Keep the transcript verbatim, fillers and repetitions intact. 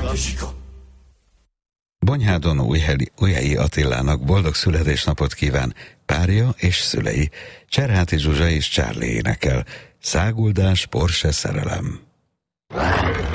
Bonyhádon Újhelyi, Újhelyi Attilának boldog születésnapot kíván párja és szülei. Cserháti Zsuzsa és Charlie énekel. Száguldás, Porsche szerelem.